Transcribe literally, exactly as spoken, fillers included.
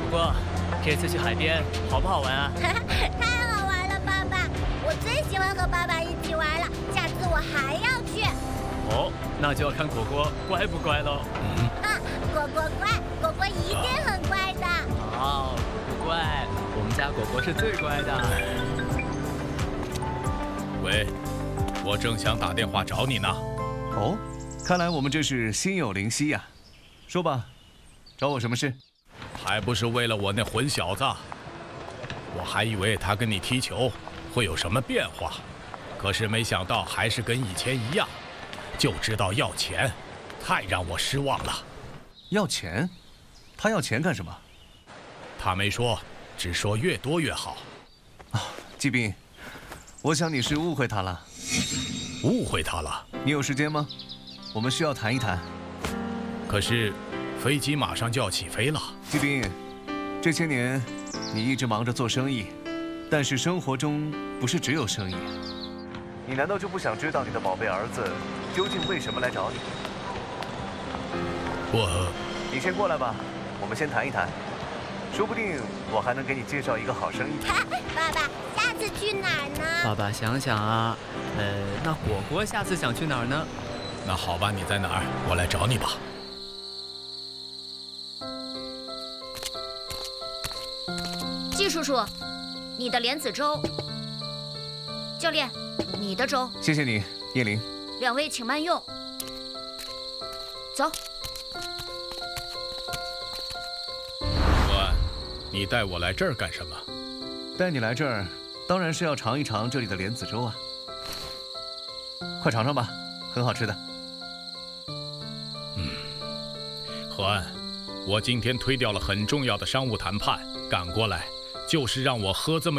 不过这次去海边好不好玩啊？ 太好玩了，爸爸！我最喜欢和爸爸一起玩了，下次我还要去。 哦，那就要看果果乖不乖喽。 嗯，啊，果果乖，果果一定很乖的。 哦，不乖，我们家果果是最乖的。 喂，我正想打电话找你呢。 哦，看来我们这是心有灵犀呀。说吧，找我什么事？ 还不是为了我那混小子？我还以为他跟你踢球会有什么变化，可是没想到还是跟以前一样，就知道要钱，太让我失望了。 要钱？他要钱干什么？ 他没说，只说越多越好。 啊，季斌，我想你是误会他了。 误会他了？ 你有时间吗？我们需要谈一谈。 可是，飞机马上就要起飞了。 季斌，这些年你一直忙着做生意，但是生活中不是只有生意。你难道就不想知道你的宝贝儿子究竟为什么来找你？ 我…… 你先过来吧，我们先谈一谈，说不定我还能给你介绍一个好生意。 爸爸，下次去哪儿呢？ 爸爸想想啊，呃，那果果下次想去哪儿呢？ 那好吧，你在哪儿？我来找你吧。 季叔叔，你的莲子粥。教练，你的粥。 谢谢你，叶玲。 两位请慢用。走。 哥，你带我来这儿干什么？ 带你来这儿，当然是要尝一尝这里的莲子粥啊。快尝尝吧，很好吃的。 嗯，何安，我今天推掉了很重要的商务谈判，赶过来就是让我喝这么